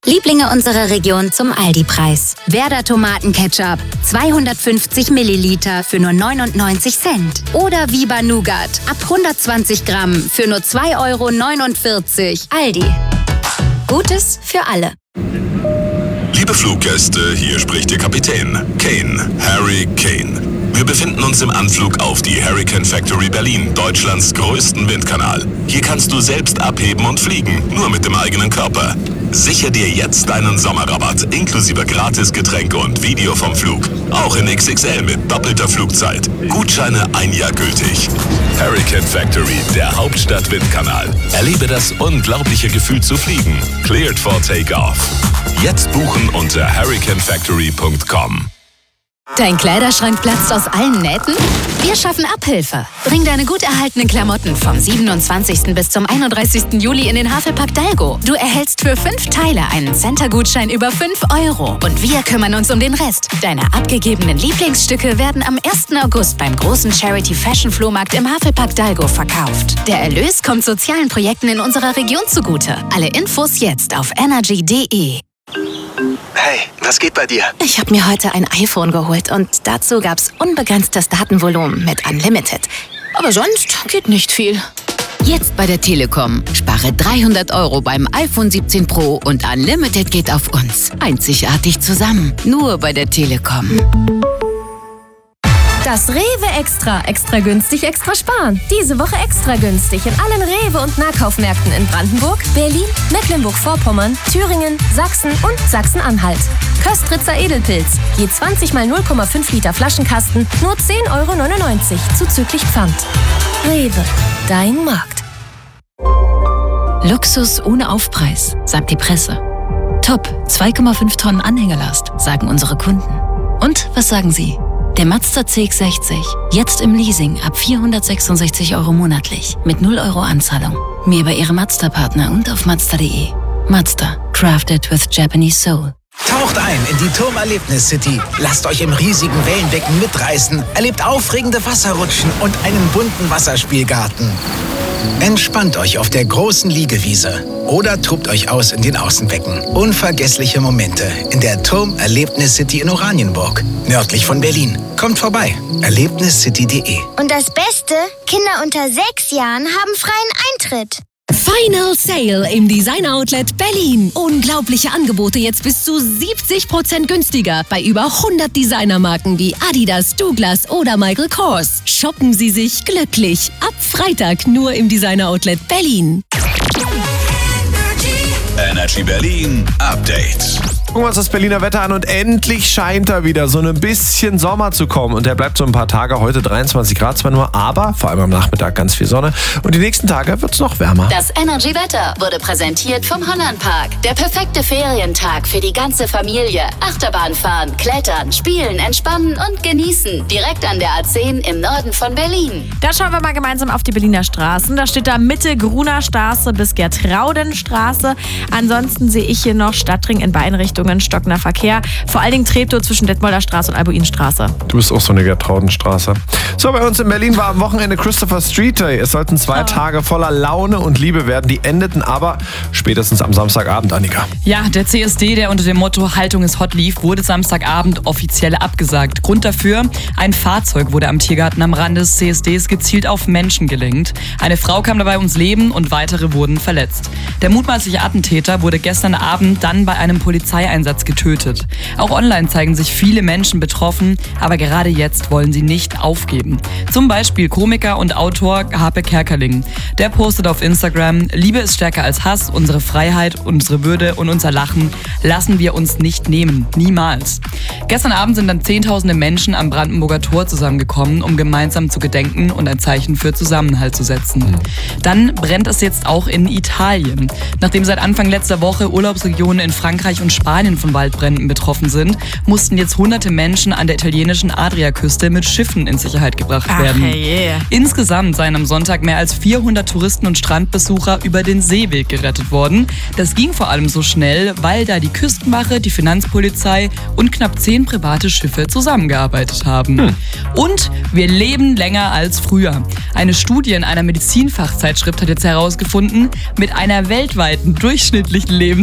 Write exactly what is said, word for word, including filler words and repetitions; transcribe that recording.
Lieblinge unserer Region zum Aldi-Preis. Werder Tomatenketchup, zweihundertfünfzig Milliliter für nur neunundneunzig Cent. Oder Viva Nougat, ab hundertzwanzig Gramm für nur zwei Euro neunundvierzig. Aldi. Gutes für alle. Liebe Fluggäste, hier spricht Ihr Kapitän. Kane, Harry Kane. Wir befinden uns im Anflug auf die Hurricane Factory Berlin, Deutschlands größten Windkanal. Hier kannst du selbst abheben und fliegen, nur mit dem eigenen Körper. Sichere dir jetzt deinen Sommerrabatt, inklusive Gratisgetränke und Video vom Flug. Auch in X X L mit doppelter Flugzeit. Gutscheine ein Jahr gültig. Hurricane Factory, der Hauptstadt-Windkanal. Erlebe das unglaubliche Gefühl zu fliegen. Cleared for Takeoff. Jetzt buchen unter hurricane factory punkt com. Dein Kleiderschrank platzt aus allen Nähten? Wir schaffen Abhilfe. Bring deine gut erhaltenen Klamotten vom siebenundzwanzigsten bis zum einunddreißigsten Juli in den Havelpark Dalgo. Du erhältst für fünf Teile einen Center-Gutschein über fünf Euro. Und wir kümmern uns um den Rest. Deine abgegebenen Lieblingsstücke werden am ersten August beim großen Charity-Fashion-Flohmarkt im Havelpark Dalgo verkauft. Der Erlös kommt sozialen Projekten in unserer Region zugute. Alle Infos jetzt auf energy punkt de. Hey, was geht bei dir? Ich habe mir heute ein iPhone geholt und dazu gab's unbegrenztes Datenvolumen mit Unlimited. Aber sonst geht nicht viel. Jetzt bei der Telekom. Spare dreihundert Euro beim iPhone siebzehn Pro und Unlimited geht auf uns. Einzigartig zusammen. Nur bei der Telekom. Das Rewe Extra. Extra günstig, extra sparen. Diese Woche extra günstig in allen Rewe- und Nahkaufmärkten in Brandenburg, Berlin, Mecklenburg-Vorpommern, Thüringen, Sachsen und Sachsen-Anhalt. Köstritzer Edelpilz. Je zwanzig mal null Komma fünf Liter Flaschenkasten, nur zehn Euro neunundneunzig zuzüglich Pfand. Rewe. Dein Markt. Luxus ohne Aufpreis, sagt die Presse. Top, zwei Komma fünf Tonnen Anhängerlast, sagen unsere Kunden. Und was sagen Sie? Der Mazda C X sechzig, jetzt im Leasing ab vierhundertsechsundsechzig Euro monatlich, mit null Euro Anzahlung. Mehr bei Ihrem Mazda-Partner und auf mazda punkt de. Mazda, crafted with Japanese soul. Taucht ein in die Turmerlebnis-City. Lasst euch im riesigen Wellenbecken mitreißen. Erlebt aufregende Wasserrutschen und einen bunten Wasserspielgarten. Entspannt euch auf der großen Liegewiese oder tobt euch aus in den Außenbecken. Unvergessliche Momente in der Turmerlebnis-City in Oranienburg, nördlich von Berlin. Kommt vorbei, erlebnis city punkt de. Und das Beste, Kinder unter sechs Jahren haben freien Eintritt. Final Sale im Designer Outlet Berlin. Unglaubliche Angebote jetzt bis zu siebzig Prozent günstiger bei über hundert Designermarken wie Adidas, Douglas oder Michael Kors. Shoppen Sie sich glücklich. Ab Freitag nur im Designer Outlet Berlin. Energy Berlin Update. Gucken wir uns das Berliner Wetter an und endlich scheint da wieder so ein bisschen Sommer zu kommen. Und der bleibt so ein paar Tage, heute dreiundzwanzig Grad zwar nur, aber vor allem am Nachmittag ganz viel Sonne. Und die nächsten Tage wird es noch wärmer. Das Energy Wetter wurde präsentiert vom Hollandpark. Der perfekte Ferientag für die ganze Familie. Achterbahn fahren, klettern, spielen, entspannen und genießen. Direkt an der A zehn im Norden von Berlin. Da schauen wir mal gemeinsam auf die Berliner Straßen. Da steht da Mitte Gruner Straße bis Gertraudenstraße. Ansonsten sehe ich hier noch Stadtring in beiden Richtungen. Stockender Verkehr. Vor allen Dingen Treptow zwischen Detmolder Straße und Albuinstraße. Du bist auch so eine Gertraudenstraße. So, bei uns in Berlin war am Wochenende Christopher Street Day. Es sollten zwei oh. Tage voller Laune und Liebe werden. Die endeten aber spätestens am Samstagabend, Annika. Ja, der C S D, der unter dem Motto Haltung ist hot lief, wurde Samstagabend offiziell abgesagt. Grund dafür, ein Fahrzeug wurde am Tiergarten am Rand des C S Ds gezielt auf Menschen gelenkt. Eine Frau kam dabei ums Leben und weitere wurden verletzt. Der mutmaßliche Attentäter wurde gestern Abend dann bei einem Polizeieinsatz getötet. Auch online zeigen sich viele Menschen betroffen, aber gerade jetzt wollen sie nicht aufgeben. Zum Beispiel Komiker und Autor Harpe Kerkeling. Der postet auf Instagram: Liebe ist stärker als Hass, unsere Freiheit, unsere Würde und unser Lachen lassen wir uns nicht nehmen. Niemals. Gestern Abend sind dann zehntausende Menschen am Brandenburger Tor zusammengekommen, um gemeinsam zu gedenken und ein Zeichen für Zusammenhalt zu setzen. Dann brennt es jetzt auch in Italien. Nachdem seit Anfang letzter Woche Urlaubsregionen in Frankreich und Spanien von Waldbränden betroffen sind, mussten jetzt hunderte Menschen an der italienischen Adriaküste mit Schiffen in Sicherheit gebracht Ach, werden. Hey, yeah. Insgesamt seien am Sonntag mehr als vierhundert Touristen und Strandbesucher über den Seeweg gerettet worden. Das ging vor allem so schnell, weil da die Küstenwache, die Finanzpolizei und knapp zehn private Schiffe zusammengearbeitet haben. Hm. Und wir leben länger als früher. Eine Studie in einer Medizinfachzeitschrift hat jetzt herausgefunden, mit einer weltweiten durchschnittlichen Lebens